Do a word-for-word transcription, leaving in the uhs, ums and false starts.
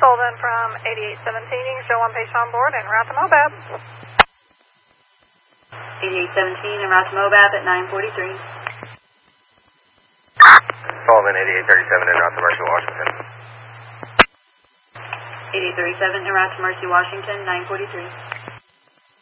Sullivan from eighty-eight seventeen. You can show one patient on board and route to Mobab. eighty-eight seventeen and route to Mobab at nine forty-three. Sullivan, eighty-eight thirty-seven and route to Mercy, Washington. eighty-eight thirty-seven and route to Mercy, Washington, nine forty-three.